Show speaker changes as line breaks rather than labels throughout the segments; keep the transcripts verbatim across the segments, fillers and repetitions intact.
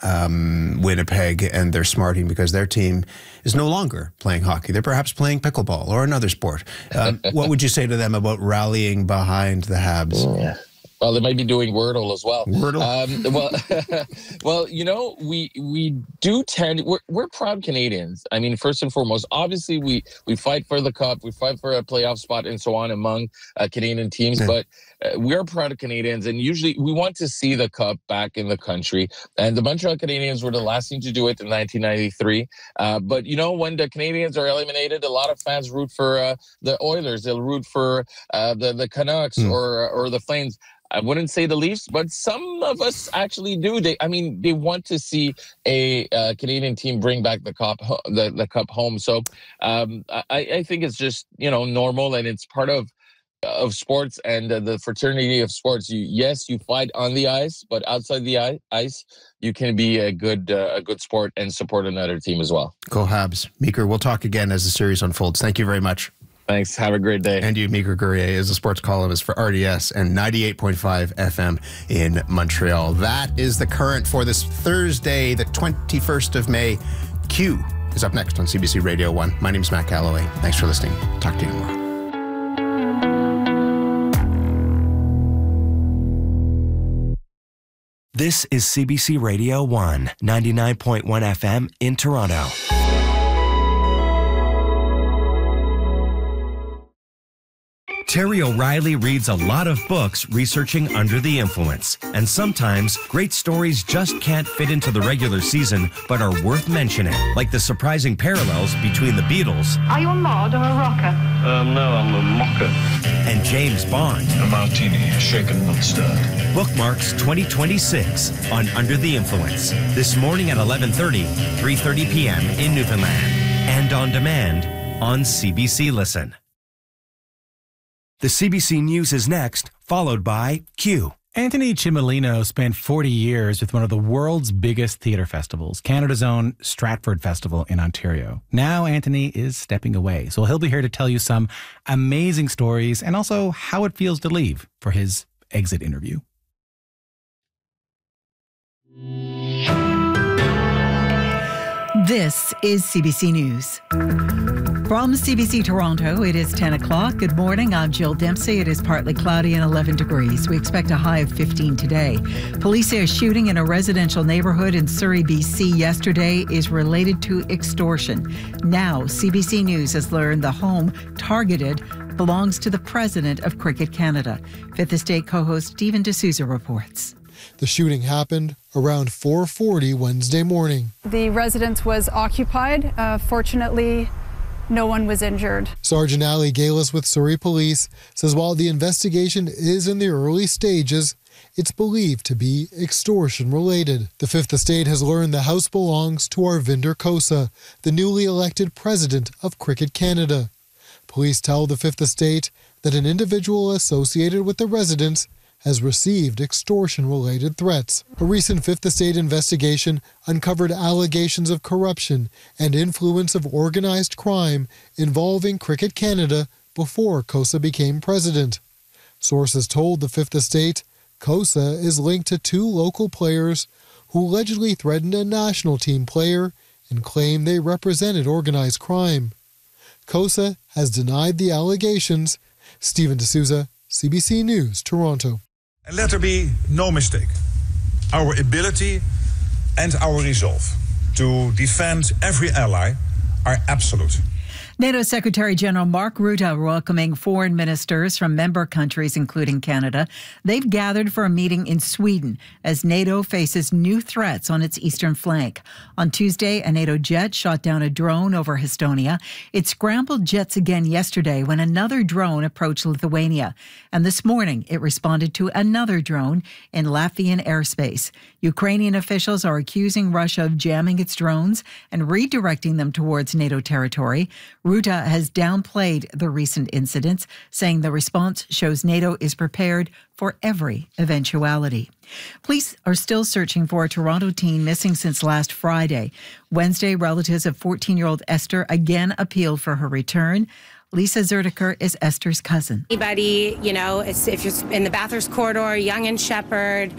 um, Winnipeg and they're smarting because their team is no longer playing hockey. They're perhaps playing pickleball or another sport. Um, what would you say to them about rallying behind the Habs?
Yeah. Well, they might be doing Wordle as well.
Wordle?
Um, well, well, you know, we we do tend, we're, we're proud Canadians. I mean, first and foremost, obviously we, we fight for the cup, we fight for a playoff spot and so on among uh, Canadian teams, yeah. but uh, we're proud of Canadians, and usually we want to see the cup back in the country. And the Montreal Canadiens were the last team to do it in nineteen ninety-three. Uh, but, you know, when the Canadians are eliminated, a lot of fans root for uh, the Oilers. They'll root for uh, the, the Canucks mm. or or the Flames. I wouldn't say the Leafs, but some of us actually do. They, I mean, they want to see a uh, Canadian team bring back the cup, the, the cup home. So um, I, I think it's just, you know, normal, and it's part of of sports and uh, the fraternity of sports. You, yes, you fight on the ice, but outside the ice, you can be a good uh, a good sport and support another team as well.
Go Habs. Meeker, we'll talk again as the series unfolds. Thank you very much.
Thanks. Have a great day.
And you, Meeker Guerrier, is a sports columnist for R D S and ninety-eight point five F M in Montreal. That is the current for this Thursday, the twenty-first of May. Q is up next on C B C Radio one. My name is Matt Calloway. Thanks for listening. Talk to you tomorrow.
This is C B C Radio one, ninety-nine point one F M in Toronto. Terry O'Reilly reads a lot of books researching Under the Influence. And sometimes, great stories just can't fit into the regular season, but are worth mentioning. Like the surprising parallels between the Beatles.
Are you a mod or a rocker?
Um, no, I'm a mocker.
And James Bond.
A martini, shaken not stirred.
Bookmarks twenty twenty-six on Under the Influence. This morning at eleven thirty, three thirty p.m. in Newfoundland. And on demand on C B C Listen. The C B C News is next, followed by Q.
Anthony Cimolino spent forty years with one of the world's biggest theatre festivals, Canada's own Stratford Festival in Ontario. Now Anthony is stepping away, so he'll be here to tell you some amazing stories and also how it feels to leave for his exit interview.
This is C B C News. From C B C Toronto, it is ten o'clock. Good morning. I'm Jill Dempsey. It is partly cloudy and eleven degrees. We expect a high of fifteen today. Police say a shooting in a residential neighborhood in Surrey, B C yesterday is related to extortion. Now, C B C News has learned the home targeted belongs to the president of Cricket Canada. Fifth Estate co-host Stephen D'Souza reports.
The shooting happened around four forty Wednesday morning.
The residence was occupied. Uh, fortunately, no one was injured.
Sergeant Ali Galis with Surrey Police says while the investigation is in the early stages, it's believed to be extortion related. The Fifth Estate has learned the house belongs to Arvinder Khosa, the newly elected president of Cricket Canada. Police tell the Fifth Estate that an individual associated with the residence has received extortion-related threats. A recent Fifth Estate investigation uncovered allegations of corruption and influence of organized crime involving Cricket Canada before Khosa became president. Sources told the Fifth Estate Khosa is linked to two local players who allegedly threatened a national team player and claimed they represented organized crime. Khosa has denied the allegations. Stephen D'Souza, C B C News, Toronto.
And let there be no mistake. Our ability and our resolve to defend every ally are absolute.
NATO Secretary General Mark Rutte welcoming foreign ministers from member countries, including Canada. They've gathered for a meeting in Sweden as NATO faces new threats on its eastern flank. On Tuesday, a NATO jet shot down a drone over Estonia. It scrambled jets again yesterday when another drone approached Lithuania. And this morning, it responded to another drone in Latvian airspace. Ukrainian officials are accusing Russia of jamming its drones and redirecting them towards NATO territory. Rutte has downplayed the recent incidents, saying the response shows NATO is prepared for every eventuality. Police are still searching for a Toronto teen missing since last Friday. Wednesday, relatives of fourteen-year-old Esther again appealed for her return. Lisa Zertiker is Esther's cousin.
Anybody, you know, if you're in the Bathurst corridor, Yonge and Sheppard,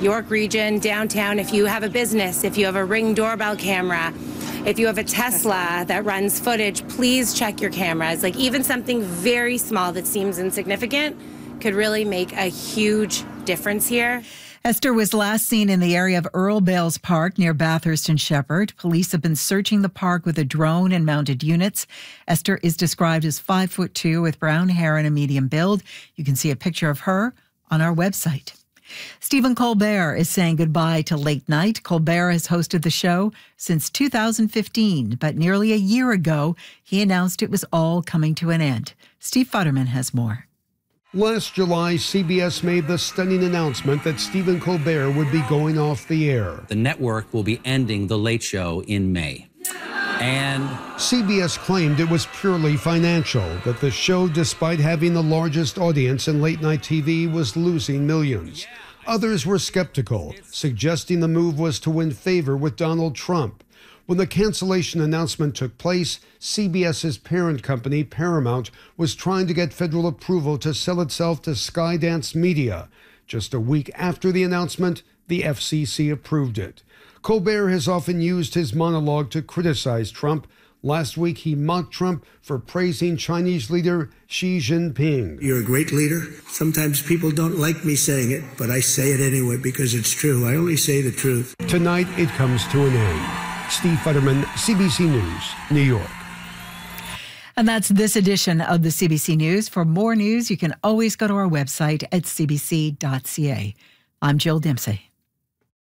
York Region, downtown, if you have a business, if you have a Ring doorbell camera, if you have a Tesla that runs footage, please check your cameras. Like even something very small that seems insignificant could really make a huge difference here.
Esther was last seen in the area of Earl Bales Park near Bathurst and Shepherd. Police have been searching the park with a drone and mounted units. Esther is described as five foot two with brown hair and a medium build. You can see a picture of her on our website. Stephen Colbert is saying goodbye to late night. Colbert has hosted the show since two thousand fifteen, but nearly a year ago, he announced it was all coming to an end. Steve Futterman has more.
Last July, C B S made the stunning announcement that Stephen Colbert would be going off the air.
The network will be ending The Late Show in May. And
C B S claimed it was purely financial, that the show, despite having the largest audience in late-night T V, was losing millions. Others were skeptical, suggesting the move was to win favor with Donald Trump. When the cancellation announcement took place, CBS's parent company, Paramount, was trying to get federal approval to sell itself to Skydance Media. Just a week after the announcement, the F C C approved it. Colbert has often used his monologue to criticize Trump. Last week, he mocked Trump for praising Chinese leader Xi Jinping.
You're a great leader. Sometimes people don't like me saying it, but I say it anyway because it's true. I only say the truth.
Tonight, it comes to an end. Steve Futterman, C B C News, New York.
And that's this edition of the C B C News. For more news, you can always go to our website at c b c dot c a. I'm Jill Dempsey.